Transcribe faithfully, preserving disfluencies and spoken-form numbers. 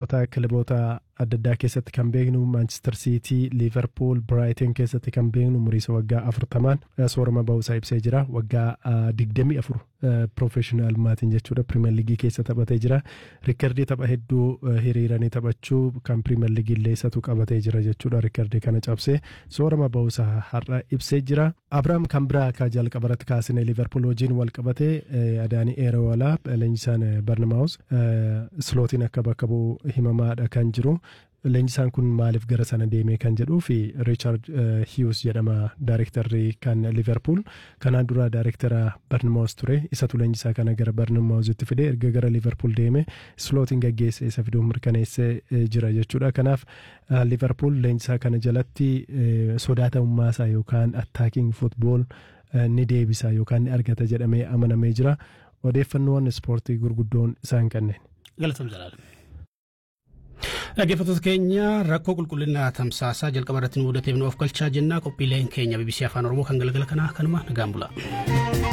taphoota kilaboota adda addaa keessatti kan beeknu Manchester City, Liverpool, Brighton keessatti kan beeknu muriisa waggaa afurtamaan soorama ba'uusaa ibsee jira. Waggaa digdamii afur professional maatiin jechuudha Premier League keessa taphatee jira. Riikardii tapha hedduu hiriiranii taphachuu kan Premier League illee isatu qabatee jira jechuudha. Riikardii kana cabsee soorama ba'uusaa har'a ibsee jira. Abrahaam kan biraa akka jalqabarratti kaasine Liverpool wajjin wal qabatee Adaanii Eeroolaa leenjisaan Barnamaus slootiin akka bakka bu'u himamaadha kan jiru. Leenjisaan kun maaliif gara sana deemee kan jedhuu fi Richard Hughes jedhama daayirektarri kan Liverpool kanaan dura daayirektara Barnamaus ture isatu leenjisaa kana gara Barnamausitti fide erga gara Liverpool deeme slootiin gaggeesse isa fiduu mirkaneessee jira jechuudha. Kanaaf Liverpool leenjisaa kana jalatti sodaatamummaa isaa yookaan attacking football ni deebisa yookaan ni argata jedhamee amanamee jira. Odeeffannoon ispoortii gurguddoon isaan kanneen. Galatoom Jalaalam. Dhaggeeffattoota keenya rakkoo qulqullina tamsaasaa jalqaba irratti nu mudateef nu of galchaa jennaa qophiileen keenya B B C Afaan Oromoo kan galgala kanaa kanuma nagaan bulaa.